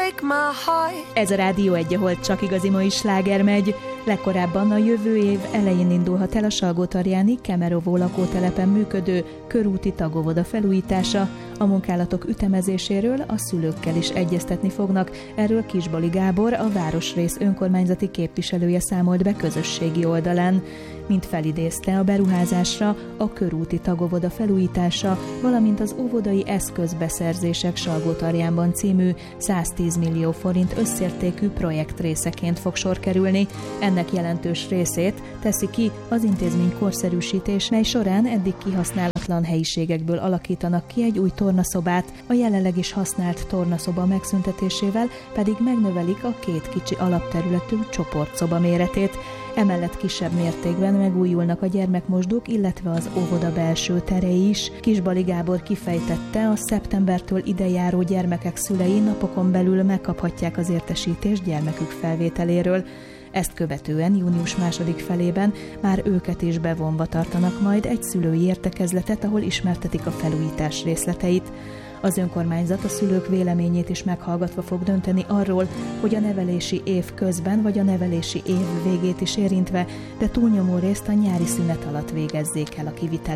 break my heart. Ez a Rádió 1, ahol csak igazi mai sláger megy. Legkorábban a jövő év elején indulhat el a Salgótarjáni Kemerovó lakótelepen működő körúti tagóvoda felújítása. A munkálatok ütemezéséről a szülőkkel is egyeztetni fognak. Erről Kisboli Gábor, a városrész önkormányzati képviselője számolt be közösségi oldalán. Mint felidézte, a beruházásra a körúti tagóvoda felújítása, valamint az óvodai eszközbeszerzések Salgótarjánban című 110 millió forint összértékű projekt részeként fog sor kerülni. Ennek jelentős részét teszi ki az intézmény korszerűsítés, mely során eddig kihasználatlan helyiségekből alakítanak ki egy új tornaszobát, a jelenleg is használt tornaszoba megszüntetésével pedig megnövelik a két kicsi alapterületű csoportszoba méretét. Emellett kisebb mértékben megújulnak a gyermekmosdók, illetve az óvoda belső terei is. Kisbali Gábor kifejtette, a szeptembertől idejáró gyermekek szülei napokon belül megkaphatják az értesítést gyermekük felvételéről. Ezt követően június második felében már őket is bevonva tartanak majd egy szülői értekezletet, ahol ismertetik a felújítás részleteit. Az önkormányzat a szülők véleményét is meghallgatva fog dönteni arról, hogy a nevelési év közben vagy a nevelési év végét is érintve, de túlnyomó részt a nyári szünet alatt végezzék el a kivitelt.